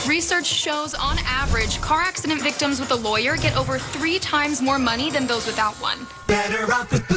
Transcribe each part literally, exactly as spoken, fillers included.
Research shows, on average, car accident victims with a lawyer get over three times more money than those without one. Better off with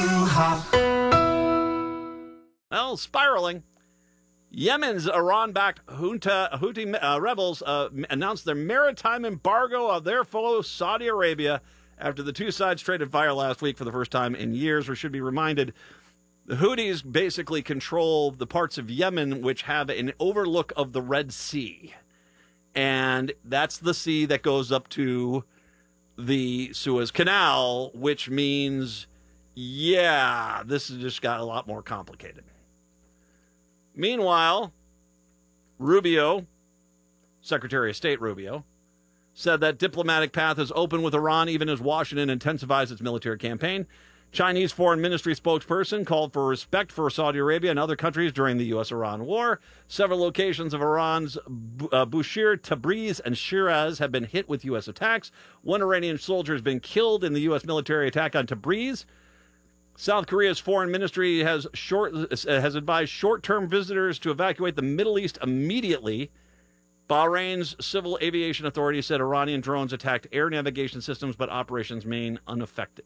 Boo-ha. Well, spiraling. Yemen's Iran-backed junta, Houthi uh, rebels uh, announced their maritime embargo of their foe, Saudi Arabia, after the two sides traded fire last week for the first time in years. We should be reminded, the Houthis basically control the parts of Yemen which have an overlook of the Red Sea. And that's the sea that goes up to the Suez Canal, which means, yeah, this has just got a lot more complicated. Meanwhile, Rubio, Secretary of State Rubio, said that diplomatic path is open with Iran even as Washington intensifies its military campaign. Chinese Foreign Ministry spokesperson called for respect for Saudi Arabia and other countries during the U S Iran war. Several locations of Iran's uh, Bushehr, Tabriz, and Shiraz have been hit with U S attacks. One Iranian soldier has been killed in the U S military attack on Tabriz. South Korea's foreign ministry has short has advised short-term visitors to evacuate the Middle East immediately. Bahrain's Civil Aviation Authority said Iranian drones attacked air navigation systems, but operations remain unaffected.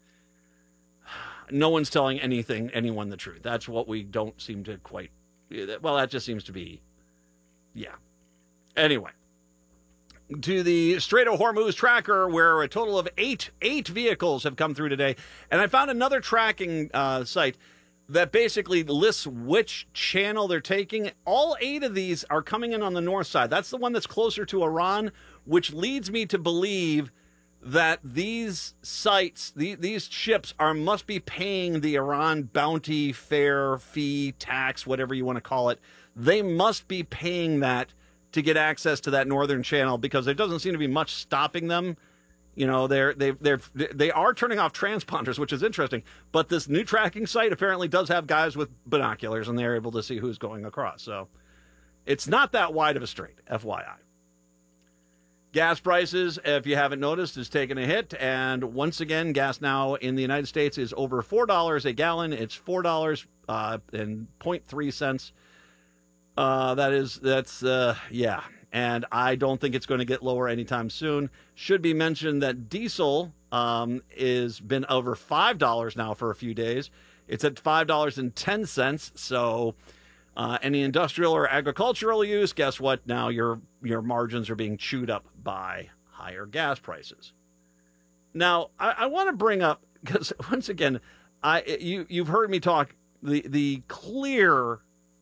No one's telling anything, anyone the truth. That's what we don't seem to quite... Well, that just seems to be... Yeah. Anyway. To the Strait of Hormuz tracker, where a total of eight eight vehicles have come through today. And I found another tracking uh, site that basically lists which channel they're taking. All eight of these are coming in on the north side. That's the one that's closer to Iran, which leads me to believe that these sites, the, these ships, are must be paying the Iran bounty, fare, fee, tax, whatever you want to call it. They must be paying that to get access to that northern channel, because there doesn't seem to be much stopping them. You know, they're they they're they are turning off transponders, which is interesting. But this new tracking site apparently does have guys with binoculars, and they're able to see who's going across. So it's not that wide of a strait, F Y I. Gas prices, if you haven't noticed, is taking a hit. And once again, gas now in the United States is over four dollars a gallon. It's four dollars uh, and zero point three cents. Uh, that is, that's, uh, yeah. And I don't think it's going to get lower anytime soon. Should be mentioned that diesel um, is been over five dollars now for a few days. It's at five dollars and ten cents. So uh, any industrial or agricultural use, guess what? Now your your margins are being chewed up by higher gas prices. Now, I, I want to bring up, because once again, I you, you've heard me talk, the, the clear...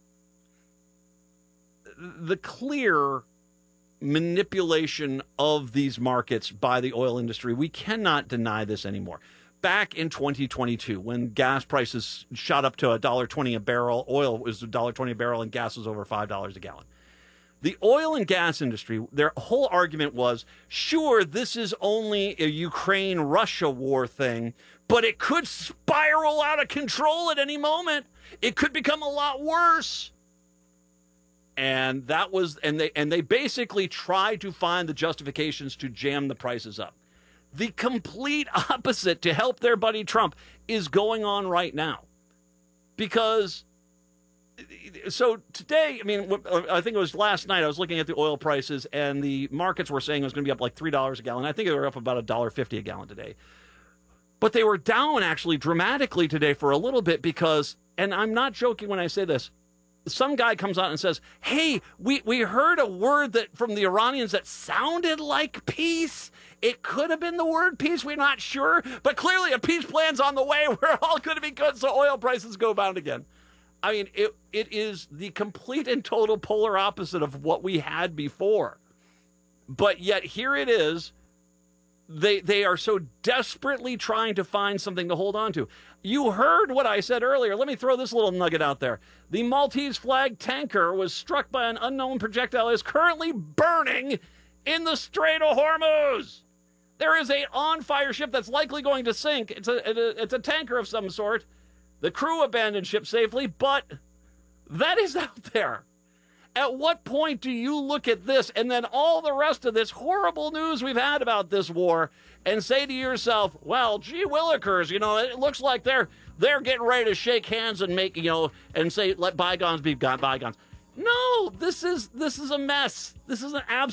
the clear manipulation of these markets by the oil industry. We cannot deny this anymore. Back in twenty twenty-two, when gas prices shot up to one dollar twenty a barrel, oil was one dollar twenty a barrel, and gas was over five dollars a gallon. The oil and gas industry, their whole argument was, sure, this is only a Ukraine-Russia war thing, but it could spiral out of control at any moment. It could become a lot worse. And that was, and they and they basically tried to find the justifications to jam the prices up. The complete opposite, to help their buddy Trump, is going on right now. Because, so today, I mean, I think it was last night, I was looking at the oil prices, and the markets were saying it was going to be up like three dollars a gallon. I think they were up about one dollar fifty a gallon today. But they were down actually dramatically today for a little bit because, and I'm not joking when I say this, some guy comes out and says, hey, we, we heard a word that from the Iranians that sounded like peace. It could have been the word peace. We're not sure. But clearly a peace plan's on the way. We're all going to be good. So oil prices go down again. I mean, it it is the complete and total polar opposite of what we had before. But yet here it is. They they are so desperately trying to find something to hold on to. You heard what I said earlier. Let me throw this little nugget out there. The Maltese flag tanker was struck by an unknown projectile and is currently burning in the Strait of Hormuz. There is a on-fire ship that's likely going to sink. It's a, it's a tanker of some sort. The crew abandoned ship safely, but that is out there. At what point do you look at this and then all the rest of this horrible news we've had about this war and say to yourself, well, gee willikers, you know, it looks like they're they're getting ready to shake hands and make, you know, and say, let bygones be bygones. No, this is this is a mess. This is an absolute